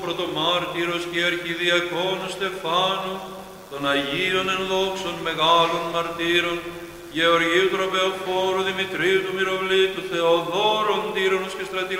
πρωτομάρτυρος και αρχιδιακόνου Στεφάνου, των Αγίων ενδόξων μεγάλων μαρτύρων, Γεωργίου Τροπεοφόρου, Δημητρίου του Μυροβλήτου, Θεοδόρων Τύρονος και Στρατήλων